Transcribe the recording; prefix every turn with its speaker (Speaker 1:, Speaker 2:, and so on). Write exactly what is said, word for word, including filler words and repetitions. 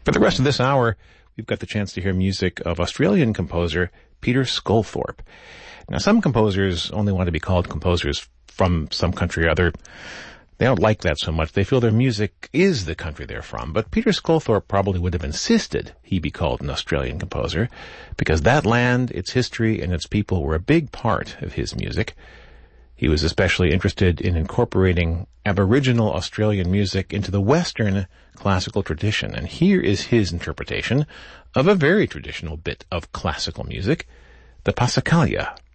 Speaker 1: For the rest of this hour, we've got the chance to hear music of Australian composer Peter Sculthorpe. Now, some composers only want to be called composers from some country or other. They don't like that so much. They feel their music is the country they're from. But Peter Sculthorpe probably would have insisted he be called an Australian composer because that land, its history, and its people were a big part of his music. He was especially interested in incorporating Aboriginal Australian music into the Western classical tradition. And here is his interpretation of a very traditional bit of classical music, the Passacaglia.